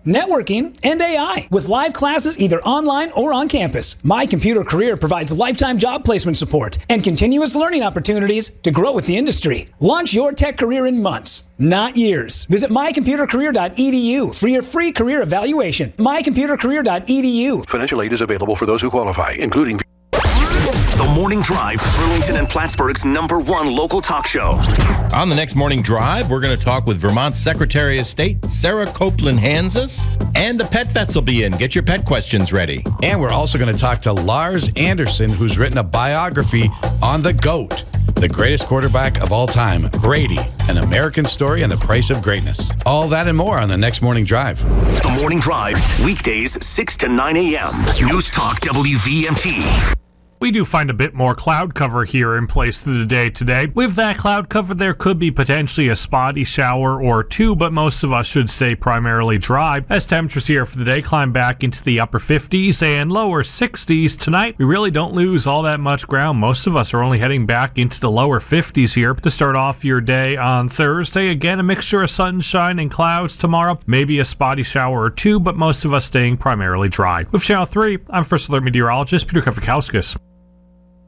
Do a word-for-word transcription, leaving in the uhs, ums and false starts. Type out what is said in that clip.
networking, and A I. With live classes either online or on campus, My Computer Career provides lifetime job placement support and continuous learning opportunities to grow with the industry. Launch your tech career in months, not years. Visit my computer career dot e d u for your free career evaluation. my computer career dot e d u. Financial aid is available for those who qualify, including... The Morning Drive, Burlington and Plattsburgh's number one local talk show. On the next Morning Drive, we're going to talk with Vermont Secretary of State Sarah Copeland-Hanses, and the pet vets will be in. Get your pet questions ready. And we're also going to talk to Lars Anderson, who's written a biography on the GOAT, the greatest quarterback of all time, Brady, an American story and the price of greatness. All that and more on the next Morning Drive. The Morning Drive, weekdays six to nine a.m. News Talk W V M T. We do find a bit more cloud cover here in place through the day today. With that cloud cover, there could be potentially a spotty shower or two, but most of us should stay primarily dry. As temperatures here for the day climb back into the upper fifties and lower sixties tonight, we really don't lose all that much ground. Most of us are only heading back into the lower fifties here to start off your day on Thursday. Again, a mixture of sunshine and clouds tomorrow. Maybe a spotty shower or two, but most of us staying primarily dry. With Channel three, I'm First Alert Meteorologist Peter Kafakowskis.